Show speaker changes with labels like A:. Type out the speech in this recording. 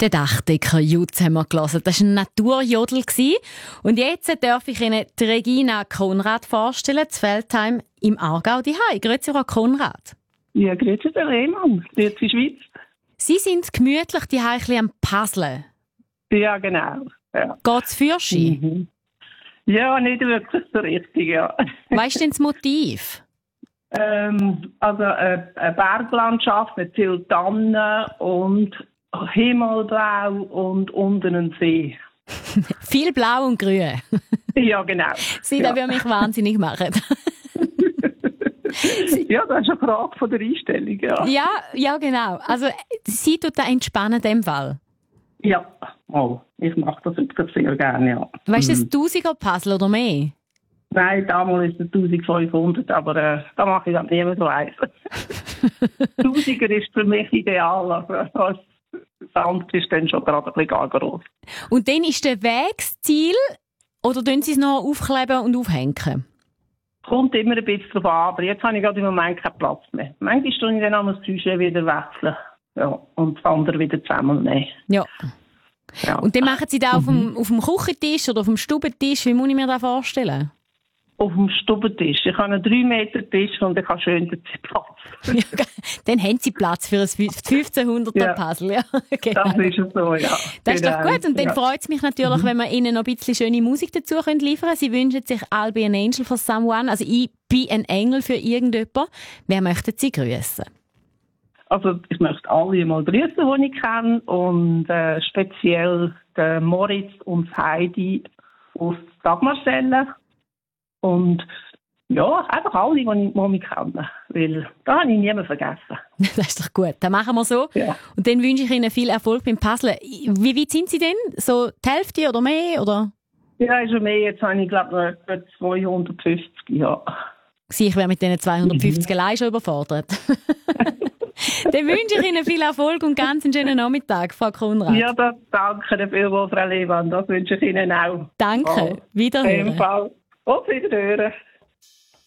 A: Der Dachdecker Jutz haben wir gehört. Das war ein Naturjodel. Und jetzt darf ich Ihnen die Regina Konrad vorstellen, zu Veltheim im Aargau. Grüezi, Frau Konrad.
B: Ja, grüezi, der Rehmann. Grüezi, Schweiz.
A: Sie sind gemütlich die ein am Puzzeln.
B: Ja, genau. Ja.
A: Geht's für Sie?
B: Mhm. Ja, nicht wirklich so richtig, ja.
A: Was ist denn das Motiv?
B: Also eine Berglandschaft mit vielen Tannen und Himmelblau und unten ein See.
A: Viel Blau und Grün.
B: Ja, genau.
A: Sie, das würde mich wahnsinnig machen.
B: Ja, das ist eine Frage von der Einstellung, ja.
A: Ja, genau. Also, Sie tut da entspannen in dem Fall.
B: Ja, ich mache das wirklich sehr gerne, ja.
A: Weißt du, das 1000er-Puzzle oder mehr?
B: Nein, damals ist es 1500, aber da mache ich dann nie mehr so eins. 1000er ist für mich ideal, also das andere ist dann schon gerade ein bisschen gar groß.
A: Und dann ist der Weg das Ziel, oder tun Sie es noch aufkleben und aufhängen?
B: Kommt immer ein bisschen drauf an, aber jetzt habe ich gerade im Moment keinen Platz mehr. Manchmal tue ich dann einmal das Süße wieder wechseln, ja, und das andere wieder zusammennehmen.
A: Ja. Und dann machen Sie das auf dem Küchentisch oder auf dem Stubentisch? Wie muss ich mir das vorstellen?
B: Auf dem Stubentisch. Ich habe einen 3-Meter-Tisch und ich habe schön den Platz.
A: Ja, dann haben Sie Platz für ein 1500er-Puzzle. Ja, genau.
B: Das ist es so, ja.
A: Das ist doch gut. Und dann freut es mich natürlich, wenn wir Ihnen noch ein bisschen schöne Musik dazu liefern können. Sie wünschen sich «I'll be an angel for someone», also «Ich bin ein Engel für irgendjemanden». Wer möchten Sie grüßen?
B: Also ich möchte alle mal grüßen, die ich kenne, und speziell den Moritz und Heidi aus Dagmarstelle. Und ja, einfach alle, die mich kennen. Weil da habe ich niemanden vergessen.
A: Das ist doch gut. Dann machen wir so.
B: Ja.
A: Und dann wünsche ich Ihnen viel Erfolg beim Puzzlen. Wie weit sind Sie denn? So die Hälfte oder mehr? Oder?
B: Ja, ist schon mehr. Jetzt habe ich, glaube ich, noch etwa 250, ja.
A: Ich wäre mit diesen 250 allein schon überfordert. Dann wünsche ich Ihnen viel Erfolg und ganz einen schönen Nachmittag, Frau Konrad.
B: Ja, danke vielmals, Frau Lehmann. Das wünsche ich Ihnen auch.
A: Danke. Wiederhören.
B: Auf Wiederhören.